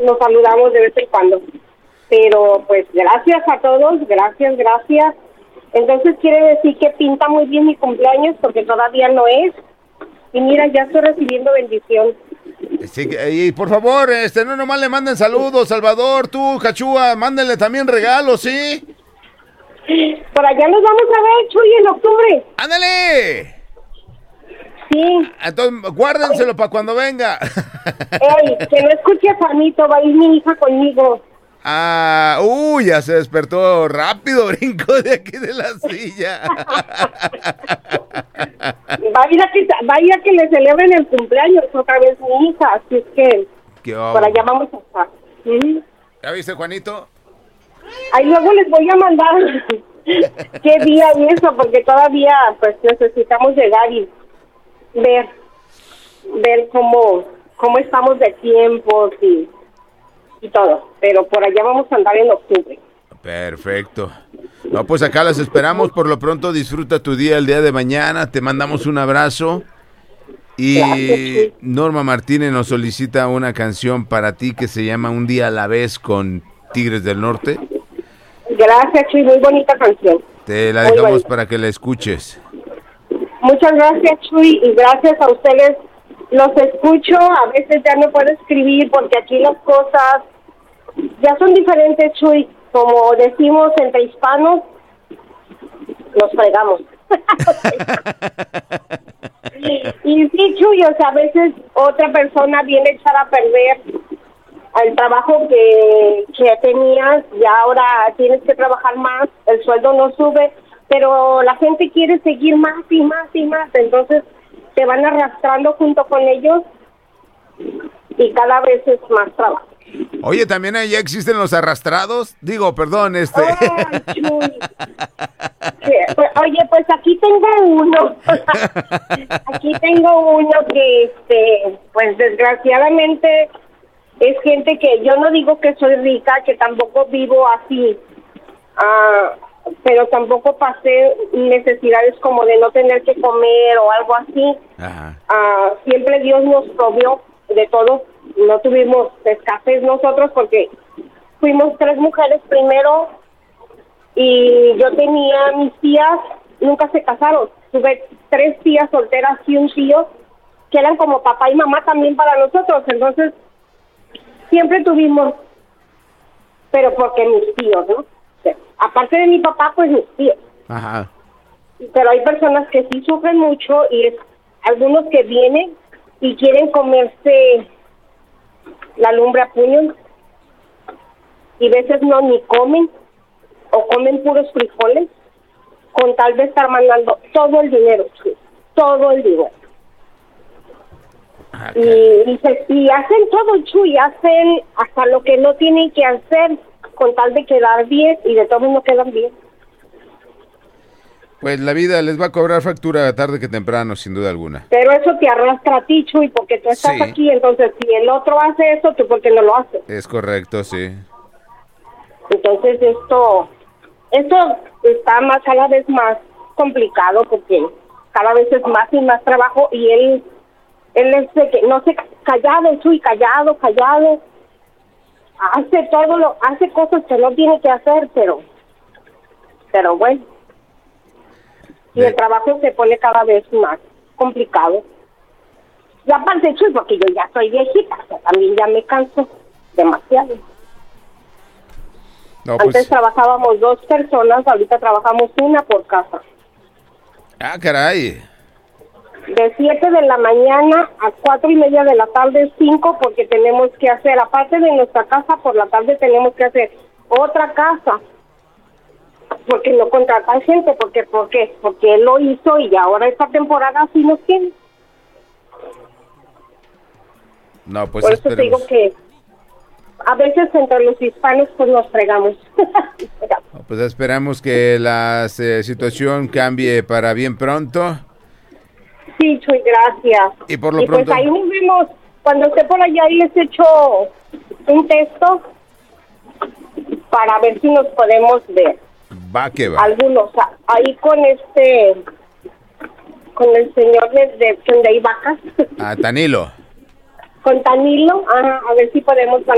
nos saludamos de vez en cuando. Pero pues gracias a todos, gracias. Entonces quiere decir que pinta muy bien mi cumpleaños porque todavía no es. Y mira, ya estoy recibiendo bendición. Sí, y por favor, no nomás le manden saludos, Salvador, tú, Cachúa, mándenle también regalos, ¿sí? Por allá nos vamos a ver, Chuy, en octubre. ¡Ándale! Sí. Entonces, guárdenselo para cuando venga. Ey, que no escuche a Juanito, va a ir mi hija conmigo. Ya se despertó rápido, brincó de aquí de la silla. Va a ir a que le celebren el cumpleaños otra vez mi hija, así es que por allá vamos a estar. ¿Ya viste, Juanito? Ahí luego les voy a mandar qué día y eso, porque todavía pues necesitamos llegar y ver cómo estamos de tiempos y todo, pero por allá vamos a andar en octubre. Perfecto. No, pues acá las esperamos. Por lo pronto disfruta tu día el día de mañana. Te mandamos un abrazo. Y gracias, Norma Martínez nos solicita una canción para ti que se llama Un día a la vez con Tigres del Norte. Gracias, Chuy, muy bonita canción. Te la dejamos para que la escuches. Muchas gracias, Chuy, y gracias a ustedes. Los escucho, a veces ya no puedo escribir porque aquí las cosas ya son diferentes, Chuy. Como decimos entre hispanos, nos fregamos. Y sí, Chuy, o sea, a veces otra persona viene a echar a perder el trabajo que tenías y ahora tienes que trabajar más, el sueldo no sube, pero la gente quiere seguir más y más y más, entonces te van arrastrando junto con ellos y cada vez es más trabajo. Oye, ¿también allá existen los arrastrados? Digo, perdón, Ay, Chuy. Oye, pues aquí tengo uno. Aquí tengo uno que, pues desgraciadamente es gente que yo no digo que soy rica, que tampoco vivo así, pero tampoco pasé necesidades como de no tener que comer o algo así. Siempre Dios nos provió de todo. No tuvimos escasez nosotros porque fuimos 3 mujeres primero y yo tenía mis tías, nunca se casaron. Tuve 3 tías solteras y un tío que eran como papá y mamá también para nosotros. Entonces, siempre tuvimos, pero porque mis tíos, ¿no? O sea, aparte de mi papá, pues mis tíos. Ajá. Pero hay personas que sí sufren mucho y algunos que vienen y quieren comerse la lumbre a puños y veces no ni comen o comen puros frijoles con tal de estar mandando todo el dinero, sí, todo el dinero. Y hacen todo, Chuy, hacen hasta lo que no tienen que hacer con tal de quedar bien y de todos no quedan bien. Pues la vida les va a cobrar factura tarde que temprano, sin duda alguna. Pero eso te arrastra a ti, Chuy, porque tú estás aquí, entonces si el otro hace eso, ¿tú por qué no lo haces? Es correcto, sí. Entonces esto está más cada vez más complicado porque cada vez es más y más trabajo y él es de que no se callado, Chuy, callado. Hace cosas que no tiene que hacer, pero bueno. Y el trabajo se pone cada vez más complicado. Y aparte, Chuy, porque yo ya soy viejita, o sea, también ya me canso demasiado. No, pues... Antes trabajábamos 2 personas, ahorita trabajamos 1 por casa. Caray. De 7 de la mañana a 4:30 de la tarde, 5, porque tenemos que hacer, aparte de nuestra casa, por la tarde tenemos que hacer otra casa. Porque no contratan gente, ¿por qué? Porque él lo hizo y ahora esta temporada sí nos tiene. No, pues por eso te digo que a veces entre los hispanos pues nos fregamos. No, pues esperamos que la situación cambie para bien pronto. Sí, Chuy, gracias. Y por lo pronto... pues ahí nos vemos. Cuando esté por allá y les echo un texto para ver si nos podemos ver. Va que va. Algunos, ahí con el señor de donde hay vacas. Tanilo. Con Tanilo, a ver si podemos